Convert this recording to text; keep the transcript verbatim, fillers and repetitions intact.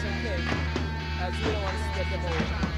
some cake, as you don't want to split the whole